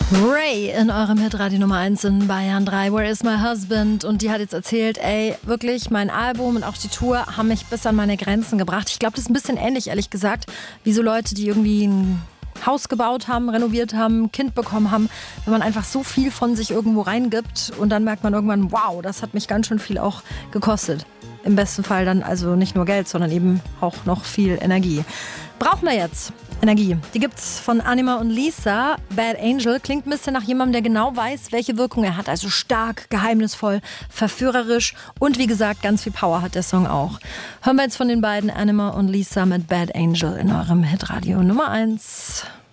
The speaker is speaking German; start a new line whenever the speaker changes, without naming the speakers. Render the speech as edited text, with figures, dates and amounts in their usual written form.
Ray in eurem Hitradio Nummer 1 in Bayern 3, Where is my husband? Und die hat jetzt erzählt, ey, wirklich, mein Album und auch die Tour haben mich bis an meine Grenzen gebracht. Ich glaube, das ist ein bisschen ähnlich, ehrlich gesagt, wie so Leute, die irgendwie ein Haus gebaut haben, renoviert haben, ein Kind bekommen haben. Wenn man einfach so viel von sich irgendwo reingibt und dann merkt man irgendwann, wow, das hat mich ganz schön viel auch gekostet. Im besten Fall dann also nicht nur Geld, sondern eben auch noch viel Energie. Brauchen wir jetzt Energie. Die gibt's von Anima und Lisa. Bad Angel klingt ein bisschen nach jemandem, der genau weiß, welche Wirkung er hat. Also stark, geheimnisvoll, verführerisch und wie gesagt, ganz viel Power hat der Song auch. Hören wir jetzt von den beiden Anima und Lisa mit Bad Angel in eurem Hitradio Nummer 1.